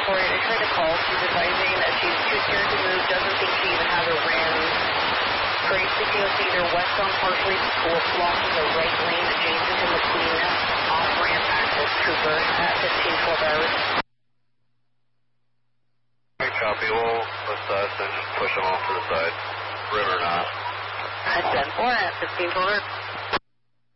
Victoria. I tried to call. She's advising that she's too scared to move, doesn't think she even has her rims. Creates the COC either westbound partially blocking the right lane adjacent to McQueen, off-ramp access Cooper at 1512 hours. Copy, we'll assess and just push them off to the side. Rim or not. At 10-4 at 1512 hours.